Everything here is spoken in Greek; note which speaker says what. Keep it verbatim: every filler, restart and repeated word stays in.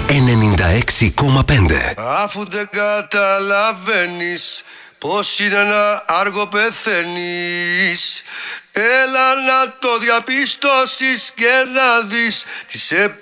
Speaker 1: ενενήντα έξι κόμμα πέντε.
Speaker 2: Αφού δεν καταλαβαίνεις πως είναι να άργο πεθαίνεις, έλα να το διαπιστώσεις και να δεις τι σε